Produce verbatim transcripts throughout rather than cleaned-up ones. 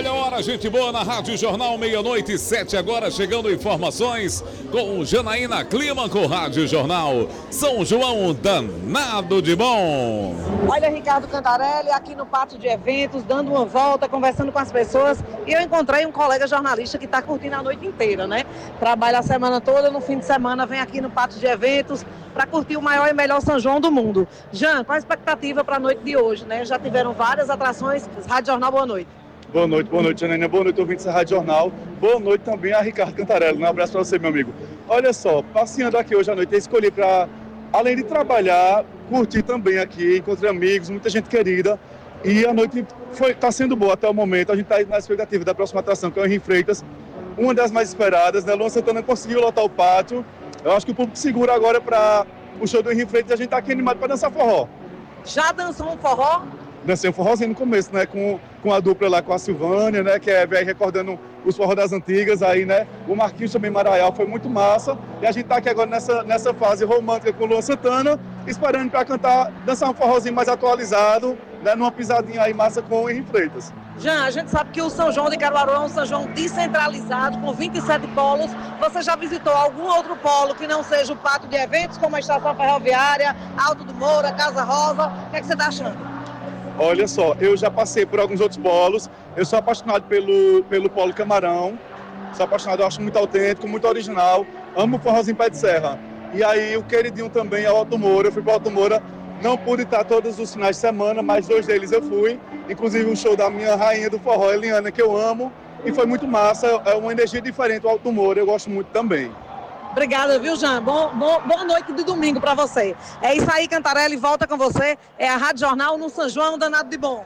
Olha a hora, gente boa, na Rádio Jornal, meia-noite e sete agora, chegando informações com Janaína Clima, com Rádio Jornal. São João, danado de bom. Olha, Ricardo Cantarelli, aqui no pátio de eventos, dando uma volta, conversando com as pessoas. E eu encontrei um colega jornalista que está curtindo a noite inteira, né? Trabalha a semana toda, no fim de semana vem aqui no pátio de eventos para curtir o maior e melhor São João do mundo. Jean, qual a expectativa para a noite de hoje, né? Já tiveram várias atrações. Rádio Jornal, boa noite. Boa noite, boa noite, Janaína. Boa noite, ouvintes da Rádio Jornal. Boa noite também a Ricardo Cantarelli. Um abraço para você, meu amigo. Olha só, passeando aqui hoje à noite, eu escolhi para, além de trabalhar, curtir também aqui, encontrei amigos, muita gente querida. E a noite está sendo boa até o momento. A gente está na expectativa da próxima atração, que é o Henri Freitas, uma das mais esperadas, né? Luan Santana conseguiu lotar o pátio. Eu acho que o público segura agora para o show do Henri Freitas e a gente está aqui animado para dançar forró. Já dançou um forró? Dancei um forrozinho no começo, né, com, com a dupla lá com a Silvânia, né, que é velho recordando os forró das antigas aí, né, o Marquinhos também Maraial, foi muito massa, e a gente tá aqui agora nessa, nessa fase romântica com o Luan Santana, esperando para cantar, dançar um forrozinho mais atualizado, né, numa pisadinha aí massa com o Henri Freitas. Jean, a gente sabe que o São João de Caruaru é um São João descentralizado, com vinte e sete polos. Você já visitou algum outro polo que não seja o pátio de eventos, como a Estação Ferroviária, Alto do Moura, Casa Rosa? O que é que você tá achando? Olha só, eu já passei por alguns outros polos, eu sou apaixonado pelo, pelo polo Camarão, sou apaixonado, eu acho muito autêntico, muito original, amo o forrozinho pé de serra. E aí o queridinho também é o Alto Moura, eu fui para o Alto Moura, não pude estar todos os finais de semana, mas dois deles eu fui, inclusive um show da minha rainha do forró, Eliana, que eu amo, e foi muito massa, é uma energia diferente o Alto Moura, eu gosto muito também. Obrigada, viu, Jean? Bom, bom, boa noite de domingo para você. É isso aí, Cantarelli, volta com você. É a Rádio Jornal no São João, danado de bom.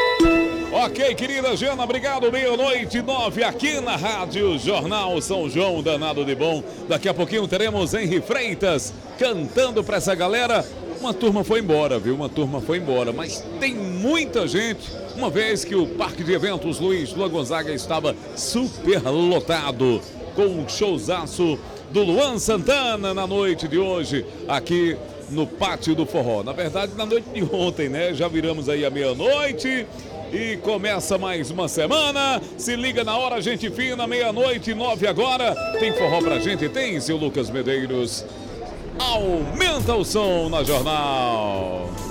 Ok, querida Jana, obrigado. Meia-noite, nove, aqui na Rádio Jornal São João, danado de bom. Daqui a pouquinho teremos Henri Freitas cantando para essa galera. Uma turma foi embora, viu? Uma turma foi embora, mas tem muita gente, uma vez que o Parque de Eventos Luiz Lua Gonzaga estava super lotado, com um showzaço do Luan Santana na noite de hoje, aqui no Pátio do Forró. Na verdade, na noite de ontem, né? Já viramos aí a meia-noite e começa mais uma semana. Se liga na hora, gente fina, meia-noite, nove agora. Tem forró pra gente? Tem, seu Lucas Medeiros. Aumenta o som na Jornal.